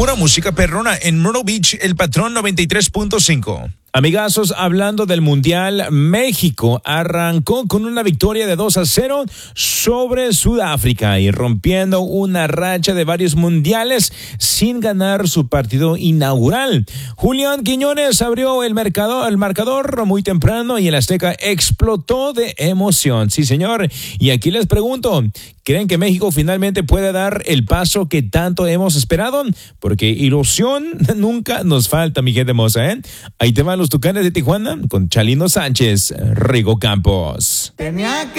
Pura música perrona en Myrtle Beach, El Patrón 93.5. Amigazos, hablando del Mundial, México arrancó con una victoria de 2-0 sobre Sudáfrica y rompiendo una racha de varios mundiales sin ganar su partido inaugural. Julián Quiñones abrió el marcador muy temprano y el Azteca explotó de emoción. Sí, señor. Y aquí les pregunto, ¿creen que México finalmente puede dar el paso que tanto hemos esperado? Porque ilusión nunca nos falta, mi gente hermosa, ¿eh? Ahí te van los Tucanes de Tijuana con Chalino Sánchez, Rigo Campos. Tenía que